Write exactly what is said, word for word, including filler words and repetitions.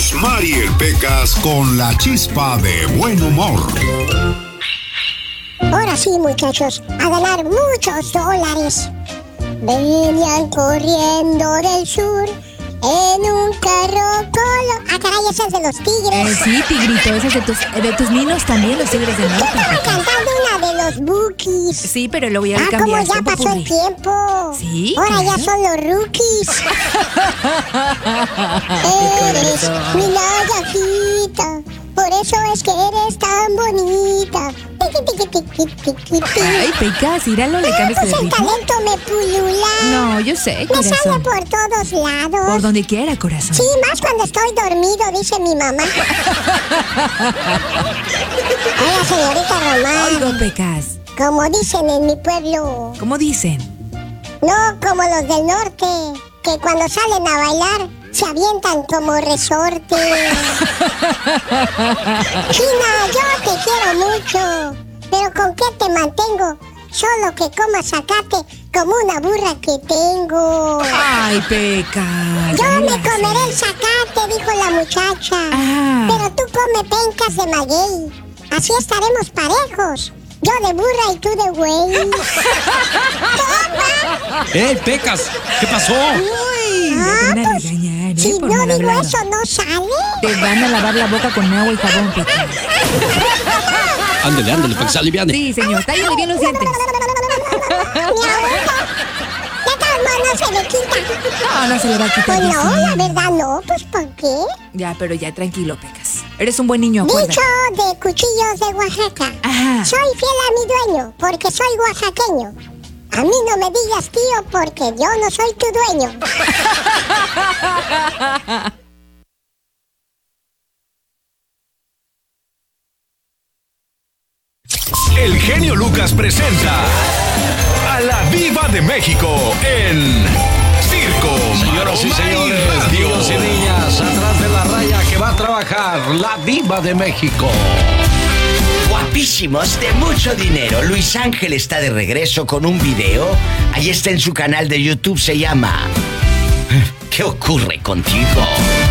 Rosmar y el Pecas con la chispa de buen humor. Ahora sí, muchachos, a ganar muchos dólares. Venían corriendo del sur en un carro colo... Ah, caray, ese es de los tigres. Eh, sí, tigrito, ese es de tus, de tus ninos también, los tigres del norte. Yo estaba cantando una de los Bookies. Sí, pero lo voy a ah, cambiar. Ah, como ya pasó el tiempo. Sí. Ahora ¿qué? ya son los rookies. Eres mi navajita, por eso es que eres tan bonita. Ay, Pecas, íralo, le cambias pues el el ritmo. talento me pulula. No, yo sé, Me corazón. sale por todos lados. Por donde quiera, corazón. Sí, más cuando estoy dormido, dice mi mamá. Hola, señorita Román. Oigo, Pecas. Como dicen en mi pueblo. ¿Cómo dicen? No como los del norte, que cuando salen a bailar se avientan como resorte. China, yo te quiero mucho, pero ¿con qué te mantengo? Solo que comas zacate como una burra que tengo. Ay, Pecas. Yo me comeré el zacate, dijo la muchacha. Ah. Pero tú come pencas de maguey. Así estaremos parejos. Yo de burra y tú de güey. ¡Eh, Pecas! ¿Qué pasó? Uy, Ah, te van a pues, regañar, ¿eh? si por no mal digo hablado. eso, ¿no sale? Te van a lavar la boca con agua y jabón, Pecas. Ándale, ándale, para que se aliviane. Sí, señor, tállale bien los dientes. De todas maneras se le quita. No, no se le va a quitar. Pues ya, no, sí. la verdad no, pues ¿por qué? Ya, pero ya, tranquilo, Pecas. Eres un buen niño, acuérdate. Dicho de cuchillos de Oaxaca. Ajá. Soy fiel a mi dueño porque soy oaxaqueño. A mí no me digas tío porque yo no soy tu dueño. El genio Lucas presenta a la Diva de México en Circo, Señoras y Maroma y señores, Radio. niños y niñas, atrás de la raya que va a trabajar la Diva de México. Guapísimos de mucho dinero. Luis Ángel está de regreso con un video. Ahí está en su canal de YouTube, se llama ¿Qué ocurre contigo?